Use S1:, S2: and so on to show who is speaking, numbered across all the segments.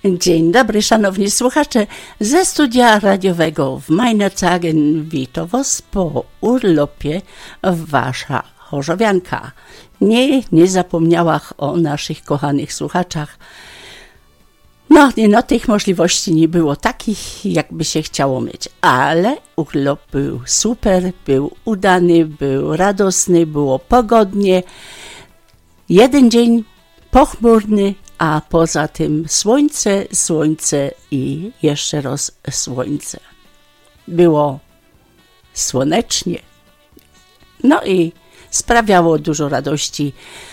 S1: Dzień dobry, szanowni słuchacze. Ze studia radiowego w Majnercagen witam was po urlopie wasza chorzowianka. Nie zapomniała o naszych kochanych słuchaczach. No, tych możliwości nie było takich, jakby się chciało mieć, ale urlop był super, był udany, był radosny, było pogodnie. Jeden dzień pochmurny, a poza tym słońce i jeszcze raz słońce. Było słonecznie. No i sprawiało dużo radości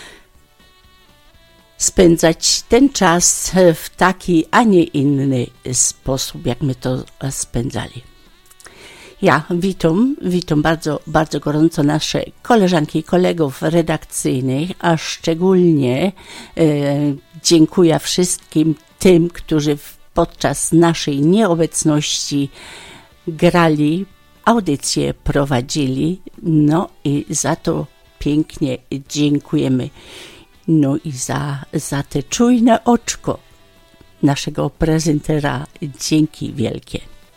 S1: spędzać ten czas w taki, a nie inny sposób, jak my to spędzali. Ja witam bardzo, bardzo gorąco nasze koleżanki i kolegów redakcyjnych, a szczególnie dziękuję wszystkim tym, którzy podczas naszej nieobecności grali, audycje prowadzili, no i za to pięknie dziękujemy. No i za te czujne oczko naszego prezentera dzięki wielkie.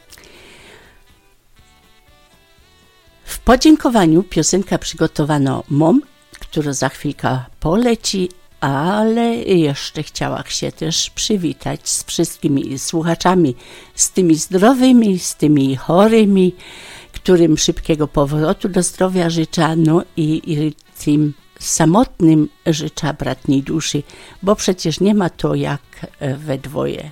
S1: W podziękowaniu piosenka przygotowano mom, która za chwilkę poleci, ale jeszcze chciała się też przywitać z wszystkimi słuchaczami, z tymi zdrowymi, z tymi chorymi, którym szybkiego powrotu do zdrowia życzę, no i tym samotnym życzę bratniej duszy, bo przecież nie ma to jak we dwoje.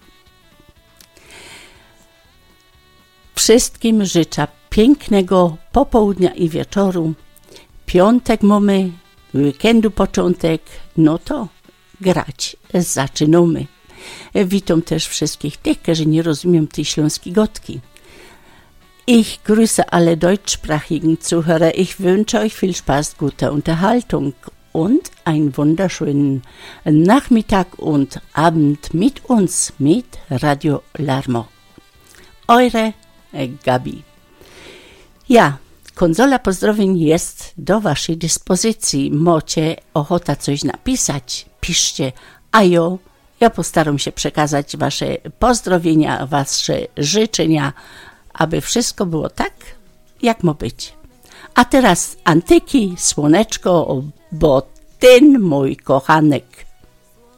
S1: Wszystkim życzę pięknego popołudnia i wieczoru. Piątek mamy, weekendu początek, no to grać zaczynamy. Witam też wszystkich tych, którzy nie rozumieją tej śląskiej gotki. Ich grüße alle deutschsprachigen Zuhörer. Ich wünsche euch viel Spaß, gute Unterhaltung und einen wunderschönen Nachmittag und Abend mit uns, mit Radio Larmo. Eure Gabi. Ja, konsola pozdrowień jest do waszej dyspozycji. Macie ochota coś napisać? Piszcie, a ja postaram się przekazać wasze pozdrowienia, wasze życzenia, aby wszystko było tak, jak ma być. A teraz antyki, słoneczko, bo ten mój kochanek